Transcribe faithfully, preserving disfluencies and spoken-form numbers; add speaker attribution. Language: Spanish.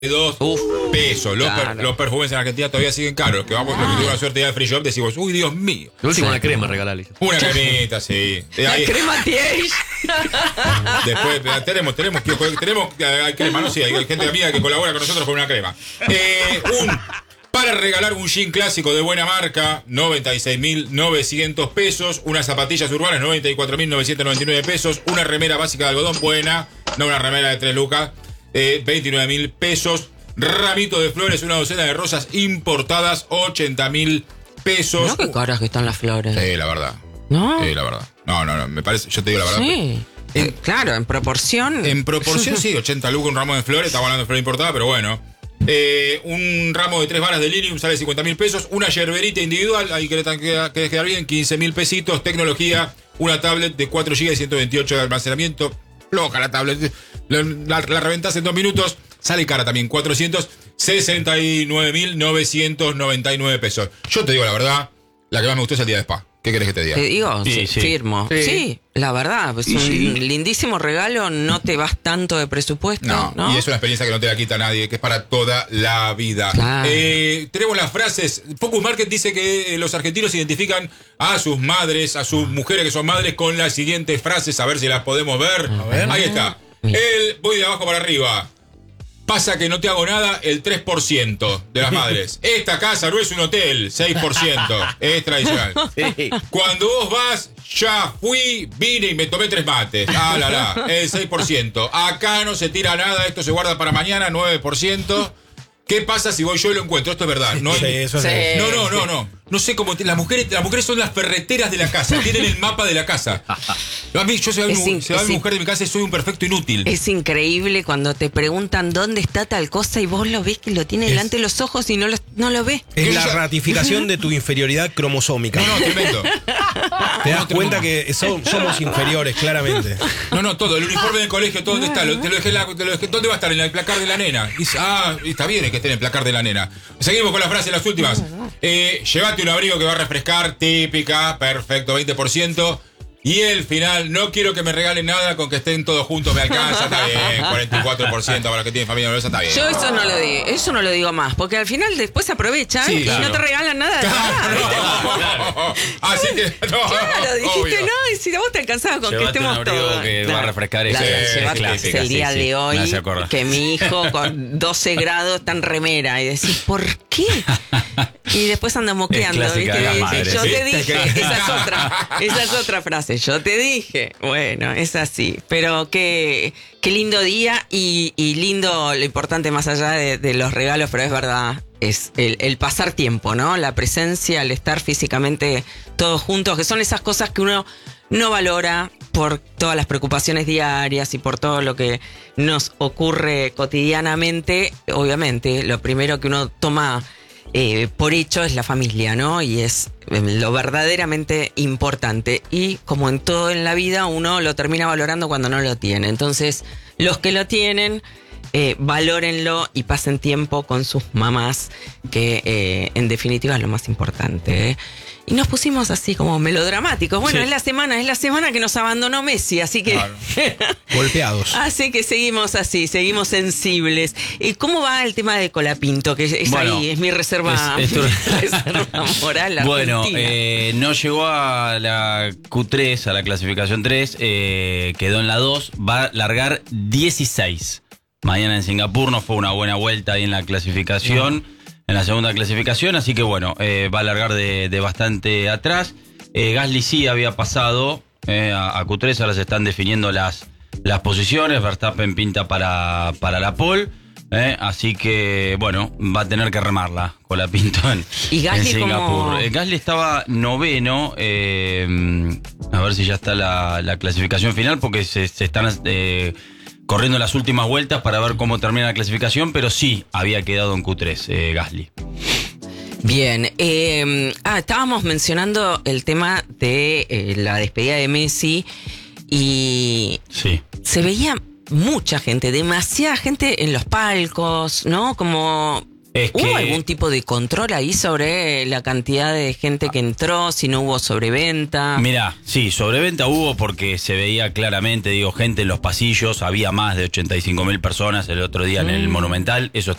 Speaker 1: Dos Uf, pesos. Los,
Speaker 2: claro.
Speaker 1: per, los perfumes en Argentina todavía siguen caros. Los que vamos, los que tuvimos la suerte de ir al free shop, decimos, uy, Dios mío.
Speaker 3: Lo último,
Speaker 2: Sí.
Speaker 3: una crema regalarle.
Speaker 1: Una cremita, sí.
Speaker 2: La
Speaker 1: Ahí,
Speaker 2: crema Tiege.
Speaker 1: después tenemos, tenemos, tenemos, hay crema, no sé, hay gente amiga que colabora con nosotros con una crema. Eh, un, para regalar un jean clásico de buena marca, noventa y seis mil novecientos pesos. Unas zapatillas urbanas, noventa y cuatro mil novecientos noventa y nueve pesos. Una remera básica de algodón buena, no una remera de tres lucas. Eh, veintinueve mil pesos. Ramito de flores, una docena de rosas importadas, ochenta mil pesos.
Speaker 2: No, qué caras que están las flores.
Speaker 1: Sí, la verdad.
Speaker 2: ¿No?
Speaker 1: Sí, la verdad. No, no, no, me parece, yo te digo la verdad.
Speaker 2: Sí.
Speaker 1: En-
Speaker 2: Eh, claro, en proporción.
Speaker 1: En proporción, sí, ochenta lucas un ramo de flores, estamos hablando de flor importada, pero bueno. Eh, un ramo de tres varas de lilium sale cincuenta mil pesos. Una yerberita individual, ahí que querés quedar bien, quince mil pesitos. Tecnología, una tablet de cuatro gigas y ciento veintiocho de almacenamiento. Loca la tablet. La, la, la reventás en dos minutos. Sale cara también, cuatrocientos sesenta y nueve mil novecientos noventa y nueve pesos. Yo te digo la verdad, la que más me gustó es el día de spa. ¿Qué querés que te diga?
Speaker 2: Te digo,
Speaker 3: Sí,
Speaker 2: sí,
Speaker 3: sí.
Speaker 2: firmo. Sí.
Speaker 3: Sí.
Speaker 2: la verdad, es
Speaker 3: Sí,
Speaker 2: un
Speaker 3: sí.
Speaker 2: lindísimo regalo, no te vas tanto de presupuesto,
Speaker 1: No,
Speaker 2: ¿no?
Speaker 1: y es una experiencia que no te la quita nadie, que es para toda la vida.
Speaker 2: Claro.
Speaker 1: Eh, tenemos las frases. Focus Market dice que eh, los argentinos identifican a sus madres, a sus mujeres que son madres, con las siguientes frases, a ver si las podemos ver.
Speaker 3: ver.
Speaker 1: Ahí está. El, voy de abajo para arriba. Pasa que no te hago nada, el tres por ciento de las madres. Esta casa no es un hotel, seis por ciento. Es tradicional.
Speaker 3: Sí.
Speaker 1: Cuando vos vas, ya fui, vine y me tomé tres mates. Ah, la, la, el seis por ciento. Acá no se tira nada, esto se guarda para mañana, nueve por ciento. ¿Qué pasa si voy yo y lo encuentro? Esto es verdad. No,
Speaker 4: Sí,
Speaker 1: hay-
Speaker 4: eso es
Speaker 2: Sí.
Speaker 4: así.
Speaker 1: no, no, no, no. No sé cómo. te- Las mujeres, las mujeres son las ferreteras de la casa. Tienen el mapa de la casa. A mí, yo soy
Speaker 2: Es
Speaker 1: mu-
Speaker 2: in-
Speaker 1: se va
Speaker 2: es
Speaker 1: mi
Speaker 2: in-
Speaker 1: mujer de mi casa y soy un perfecto inútil.
Speaker 2: Es increíble cuando te preguntan dónde está tal cosa y vos lo ves que lo tiene
Speaker 4: Es-
Speaker 2: delante de los ojos y no lo, no lo ves.
Speaker 4: Es
Speaker 1: Que
Speaker 4: la
Speaker 1: ella-
Speaker 4: ratificación de tu inferioridad cromosómica.
Speaker 1: No, no, tremendo.
Speaker 4: Te das cuenta que so- somos inferiores, claramente.
Speaker 1: No, no, todo. El uniforme del colegio, todo, ¿dónde está? Lo- te lo dejé en la- te lo dejé- ¿Dónde va a estar? En el placar de la nena. Y dice, ah, está bien que esté en el placar de la nena. Seguimos con las frases, las últimas. Eh, llévate un abrigo que va a refrescar, típica, perfecto, veinte por ciento. Y el final, no quiero que me regalen nada con que estén todos juntos, me alcanza, está bien, cuarenta y cuatro por ciento para los que tienen familia numerosa, está bien.
Speaker 2: Yo eso no lo digo, eso no lo digo más, porque al final después aprovechan
Speaker 1: Sí,
Speaker 2: y
Speaker 1: claro.
Speaker 2: no te regalan nada de nada.
Speaker 1: Así que, no,
Speaker 2: Claro, dijiste
Speaker 1: obvio.
Speaker 2: no, y si vos te alcanzabas con que
Speaker 3: Llévate
Speaker 2: estemos
Speaker 3: un abrigo
Speaker 2: todos.
Speaker 3: que va a refrescar
Speaker 2: Claro,
Speaker 3: ese-
Speaker 2: llevate-
Speaker 1: clásica,
Speaker 2: es el
Speaker 3: sí,
Speaker 2: día
Speaker 3: sí.
Speaker 2: de
Speaker 3: Me
Speaker 2: hoy
Speaker 3: hace acordar.
Speaker 2: que mi hijo con doce grados está en remera y decís, ¿por qué? Y después anda moqueando,
Speaker 3: Es clásica
Speaker 2: ¿viste?
Speaker 3: de las
Speaker 2: Y dice,
Speaker 3: madres,
Speaker 2: yo
Speaker 3: ¿sí?
Speaker 2: te dije, esa es otra, esa es otra frase, yo te dije. Bueno, es así, pero qué, qué lindo día y, y lindo, lo importante más allá de, de los regalos, pero es verdad, es el, el pasar tiempo, ¿no? La presencia, el estar físicamente todos juntos, que son esas cosas que uno no valora por todas las preocupaciones diarias y por todo lo que nos ocurre cotidianamente. Obviamente, lo primero que uno toma eh, por hecho es la familia, ¿no? Y es eh, lo verdaderamente importante. Y como en todo en la vida, uno lo termina valorando cuando no lo tiene. Entonces, los que lo tienen, eh, valórenlo y pasen tiempo con sus mamás, que eh, en definitiva es lo más importante, ¿eh? Y nos pusimos así como melodramáticos. Bueno,
Speaker 3: Sí.
Speaker 2: es la semana, es la semana que nos abandonó Messi, así que...
Speaker 1: Claro.
Speaker 4: Golpeados.
Speaker 2: Así que seguimos así, seguimos sensibles. ¿Y cómo va el tema de Colapinto? Que es
Speaker 3: Bueno,
Speaker 2: ahí, es mi reserva,
Speaker 3: es- es tu-
Speaker 2: mi reserva moral
Speaker 3: Bueno,
Speaker 2: argentina.
Speaker 3: eh, no llegó a la Q tres, a la clasificación tres, eh, quedó en la dos, va a largar dieciséis. Mañana en Singapur no fue una buena vuelta ahí en la clasificación, en la segunda clasificación, así que bueno, eh, va a largar de, de bastante atrás. Eh, Gasly sí había pasado eh, a, a Q tres, ahora se están definiendo las, las posiciones, Verstappen pinta para, para la pole. Eh, así que, bueno, va a tener que remarla con la Pinto en,
Speaker 2: ¿Y Gasly
Speaker 3: en Singapur.
Speaker 2: cómo?
Speaker 3: Eh, Gasly estaba noveno. eh, a ver si ya está la, la clasificación final, porque se, se están eh, corriendo las últimas vueltas para ver cómo termina la clasificación, pero sí había quedado en Q tres, eh, Gasly.
Speaker 2: Bien, eh, ah, estábamos mencionando el tema de eh, la despedida de Messi y
Speaker 3: Sí.
Speaker 2: se veía mucha gente, demasiada gente en los palcos, ¿no? Como
Speaker 3: Es
Speaker 2: ¿Hubo
Speaker 3: que-
Speaker 2: algún tipo de control ahí sobre la cantidad de gente que entró, si no hubo sobreventa?
Speaker 3: Mirá, sí, sobreventa hubo porque se veía claramente, digo, gente en los pasillos, había más de ochenta y cinco mil personas el otro día en el
Speaker 2: Mm.
Speaker 3: Monumental, eso